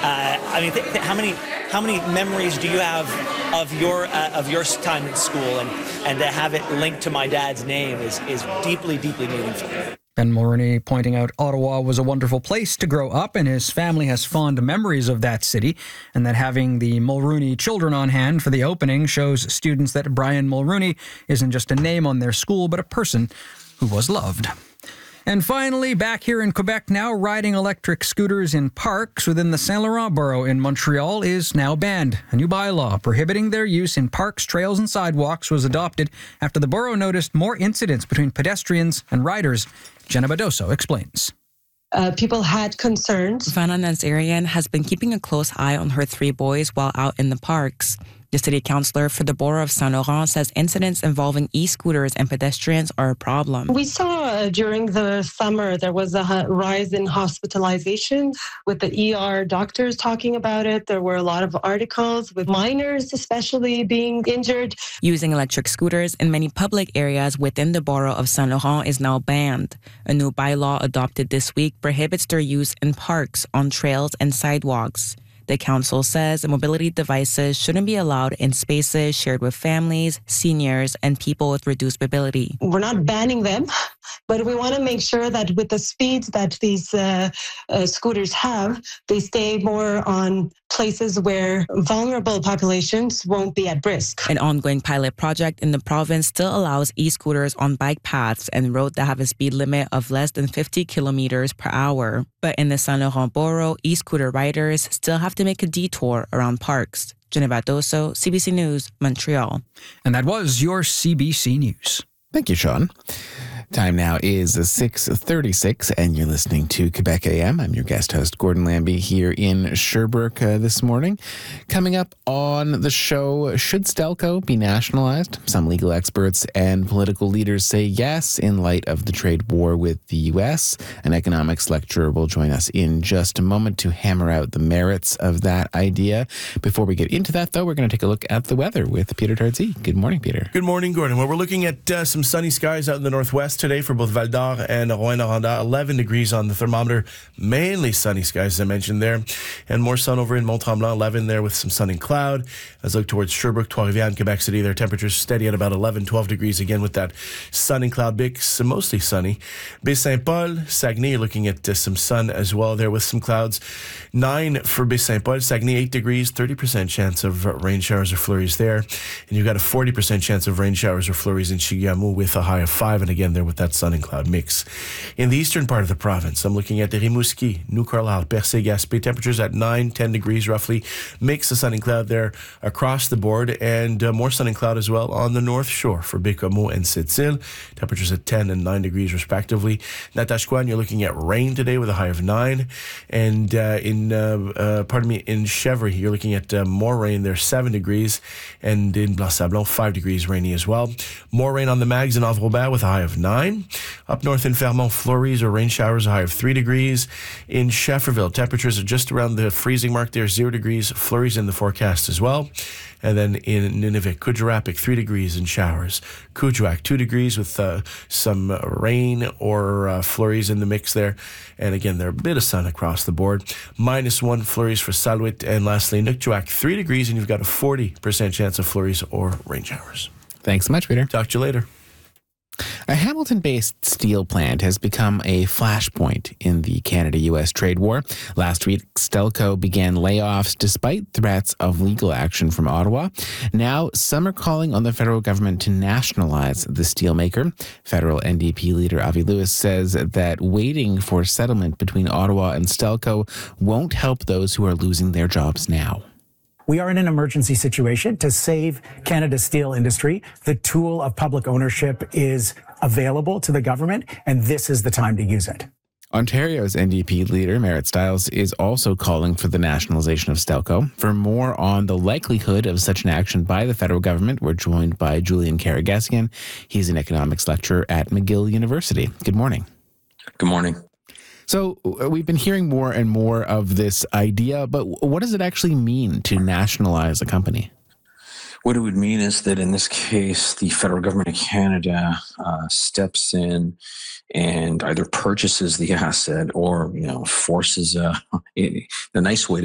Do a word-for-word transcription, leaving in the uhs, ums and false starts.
Uh, I mean, th- th- how many how many memories do you have of your uh, of your time in school, and and to have it linked to my dad's name is is deeply deeply meaningful. Ben Mulroney pointing out Ottawa was a wonderful place to grow up, and his family has fond memories of that city, and that having the Mulroney children on hand for the opening shows students that Brian Mulroney isn't just a name on their school, but a person who was loved. And finally, back here in Quebec now, riding electric scooters in parks within the Saint Laurent borough in Montreal is now banned. A new bylaw prohibiting their use in parks, trails, and sidewalks was adopted after the borough noticed more incidents between pedestrians and riders. Jenna Badoso explains. Uh, people had concerns. Vanna Nazarian has been keeping a close eye on her three boys while out in the parks. The city councillor for the borough of Saint Laurent says incidents involving e-scooters and pedestrians are a problem. We saw uh, during the summer there was a ha- rise in hospitalization with the E R doctors talking about it. There were a lot of articles with minors especially being injured. Using electric scooters in many public areas within the borough of Saint Laurent is now banned. A new bylaw adopted this week prohibits their use in parks, on trails, and sidewalks. The council says mobility devices shouldn't be allowed in spaces shared with families, seniors, and people with reduced mobility. We're not banning them, but we want to make sure that with the speeds that these uh, uh, scooters have, they stay more on places where vulnerable populations won't be at risk. An ongoing pilot project in the province still allows e-scooters on bike paths and roads that have a speed limit of less than fifty kilometers per hour. But in the Saint Laurent borough, e-scooter riders still have to make a detour around parks. Jenna Badoso, C B C News, Montreal. And that was your C B C News. Thank you, Sean. Time now is six thirty-six, and you're listening to Quebec A M. I'm your guest host, Gordon Lambie, here in Sherbrooke uh, this morning. Coming up on the show, should Stelco be nationalized? Some legal experts and political leaders say yes in light of the trade war with the U S. An economics lecturer will join us in just a moment to hammer out the merits of that idea. Before we get into that, though, we're going to take a look at the weather with Peter Tardsey. Good morning, Peter. Good morning, Gordon. Well, we're looking at uh, some sunny skies out in the northwest today for both Val d'Or and Rouyn-Noranda. eleven degrees on the thermometer. Mainly sunny skies, as I mentioned there. And more sun over in Mont-Tremblant, eleven there with some sun and cloud. As I look towards Sherbrooke, Trois-Rivières, and Quebec City, their temperatures steady at about eleven, twelve degrees again with that sun and cloud mix, mostly sunny. Baie-Saint-Paul, Saguenay, you're looking at uh, some sun as well there with some clouds. nine for Baie-Saint-Paul. Saguenay, eight degrees, thirty percent chance of uh, rain showers or flurries there. And you've got a forty percent chance of rain showers or flurries in Chibougamau with a high of five, and again there with that sun and cloud mix. In the eastern part of the province, I'm looking at the Rimouski, New Carlisle, Percé, Gaspé, temperatures at nine, ten degrees roughly. Mix of sun and cloud there across the board, and uh, more sun and cloud as well on the north shore for Bécomo and Sept-Îles. Temperatures at ten and nine degrees respectively. Natashquan, you're looking at rain today with a high of nine. And uh, in, uh, uh, pardon me, in Chevry, you're looking at uh, more rain there, seven degrees. And in Blanc-Sablon, five degrees rainy as well. More rain on the Mags in Havre-Robert with a high of nine. Up north in Fermont, flurries or rain showers, a high of three degrees. In Schefferville, temperatures are just around the freezing mark there, zero degrees. Flurries in the forecast as well. And then in Nunavut, Kuujjuaq, three degrees and showers. Kuujjuaq, two degrees with uh, some rain or uh, flurries in the mix there. And again, there a bit of sun across the board. Minus one flurries for Saluit. And lastly, Nukjuak, three degrees, and you've got a forty percent chance of flurries or rain showers. Thanks so much, Peter. Talk to you later. A Hamilton-based steel plant has become a flashpoint in the Canada U S trade war. Last week, Stelco began layoffs despite threats of legal action from Ottawa. Now, some are calling on the federal government to nationalize the steelmaker. Federal N D P leader Avi Lewis says that waiting for settlement between Ottawa and Stelco won't help those who are losing their jobs now. We are in an emergency situation to save Canada's steel industry. The tool of public ownership is available to the government, and this is the time to use it. Ontario's N D P leader, Merritt Stiles, is also calling for the nationalization of Stelco. For more on the likelihood of such an action by the federal government, we're joined by Julian Karagesian. He's an economics lecturer at McGill University. Good morning. Good morning. So we've been hearing more and more of this idea, but what does it actually mean to nationalize a company? What it would mean is that in this case, the federal government of Canada uh, steps in and either purchases the asset or, you know, forces a, the nice way to